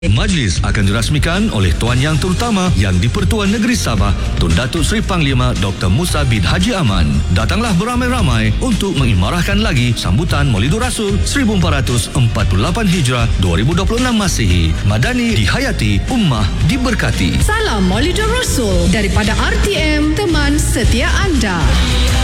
Majlis akan dirasmikan oleh Tuan Yang Terutama Yang di-Pertuan Negeri Sabah, Tun Datuk Seri Panglima Dr. Musa bin Haji Aman. Datanglah beramai-ramai untuk mengimarahkan lagi sambutan Maulidur Rasul 1448 Hijrah 2026 Masihi. Madani dihayati, ummah diberkati. Salam Maulidur Rasul daripada RTM, teman setia anda.